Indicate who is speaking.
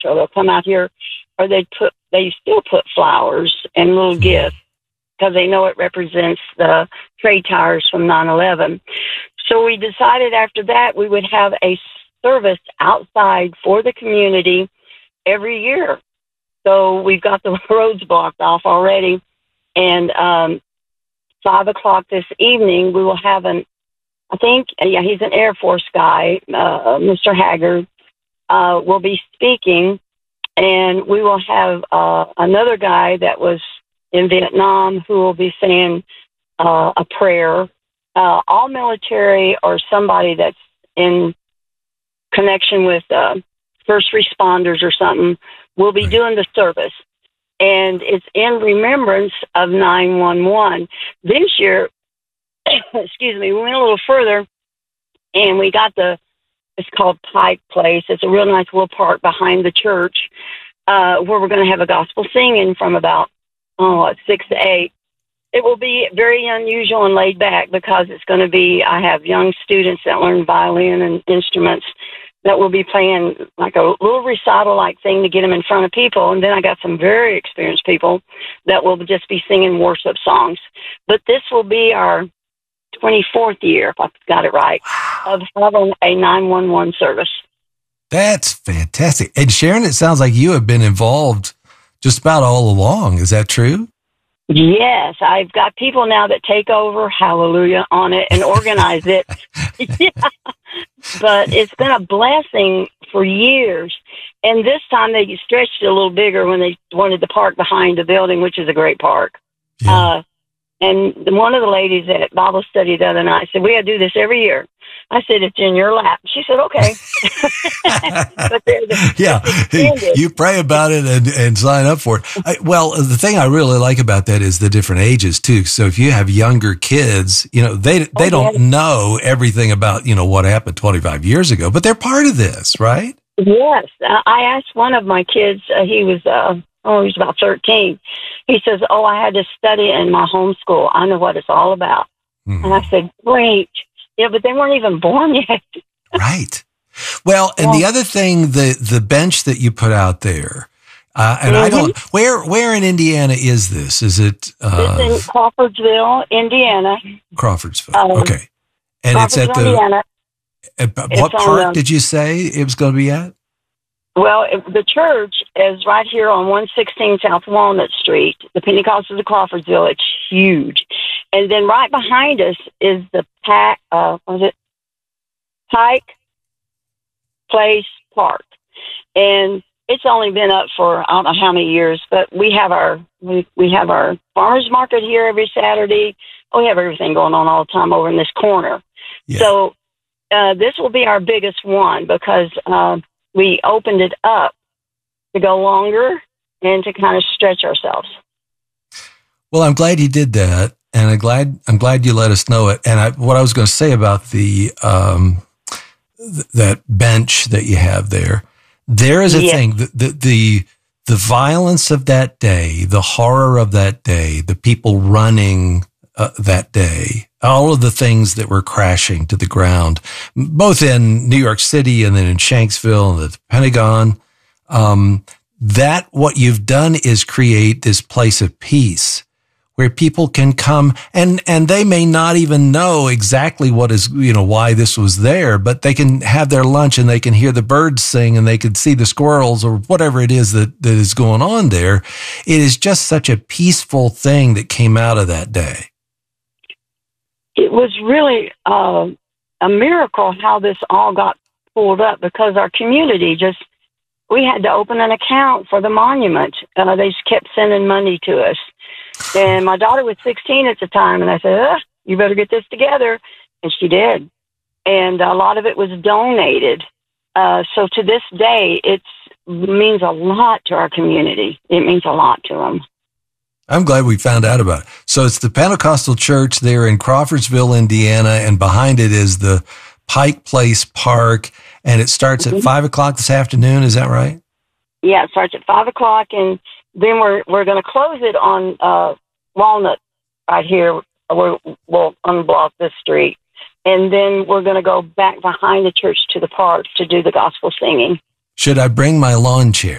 Speaker 1: or they'll come out here, or they still put flowers and little gifts because they know it represents the trade towers from 9/11. So we decided after that we would have a service outside for the community every year. So we've got the roads blocked off already. And 5 o'clock this evening, we will have he's an Air Force guy, Mr. Haggard, will be speaking. And we will have another guy that was in Vietnam who will be saying a prayer. All military or somebody that's in connection with first responders or something will be doing the service. And it's in remembrance of 9/11. This year, excuse me, we went a little further and we got it's called Pike Place. It's a real nice little park behind the church where we're going to have a gospel singing from about 6 to 8. It will be very unusual and laid back because it's going to be, I have young students that learn violin and instruments that will be playing like a little recital-like thing to get them in front of people. And then I got some very experienced people that will just be singing worship songs. But this will be our 24th year, if I got it right, of having a 911 service.
Speaker 2: That's fantastic. And Sharon, it sounds like you have been involved just about all along. Is that true?
Speaker 1: Yes, I've got people now that take over, hallelujah, on it and organize it. Yeah. But it's been a blessing for years. And this time they stretched it a little bigger when they wanted the park behind the building, which is a great park. Yeah. And one of the ladies at Bible study the other night said, we got to do this every year. I said, it's in your lap. She said, okay. But
Speaker 2: you pray about it and sign up for it. Well, the thing I really like about that is the different ages too. So if you have younger kids, they don't know everything about, what happened 25 years ago, but they're part of this, right?
Speaker 1: Yes. I asked one of my kids, he was about 13. He says, I had to study in my homeschool. I know what it's all about. Mm-hmm. And I said, great. Yeah, but they weren't even born yet.
Speaker 2: Right. Well, and the other thing, the bench that you put out there, and I don't, where in Indiana is this? Is it?
Speaker 1: It's in Crawfordsville, Indiana.
Speaker 2: Crawfordsville. Okay. And it's at
Speaker 1: Indiana.
Speaker 2: What park did you say it was going to be at?
Speaker 1: Well, the church is right here on 116 South Walnut Street. The Pentecostals of Crawfordsville. It's huge. And then right behind us is the Pike Place Park. And it's only been up for I don't know how many years, but we have our farmers market here every Saturday. We have everything going on all the time over in this corner. Yeah. So this will be our biggest one because we opened it up to go longer and to kind of stretch ourselves.
Speaker 2: Well, I'm glad you did that. And I'm glad you let us know it. And what I was going to say about the that bench that you have there is a thing. The violence of that day, the horror of that day, the people running that day, all of the things that were crashing to the ground, both in New York City and then in Shanksville and the Pentagon. That what you've done is create this place of peace, where people can come and they may not even know exactly what is, why this was there, but they can have their lunch and they can hear the birds sing and they can see the squirrels or whatever it is that is going on there. It is just such a peaceful thing that came out of that day.
Speaker 1: It was really a miracle how this all got pulled up because our community we had to open an account for the monument. They just kept sending money to us. And my daughter was 16 at the time, and I said, you better get this together. And she did. And a lot of it was donated. So to this day, it means a lot to our community. It means a lot to them.
Speaker 2: I'm glad we found out about it. So it's the Pentecostal Church there in Crawfordsville, Indiana, and behind it is the Pike Place Park, and it starts at 5 o'clock this afternoon. Is that right?
Speaker 1: Yeah, it starts at 5 o'clock, and then we're going to close it on Walnut right here. We'll unblock this street. And then we're going to go back behind the church to the park to do the gospel singing.
Speaker 2: Should I bring my lawn chair?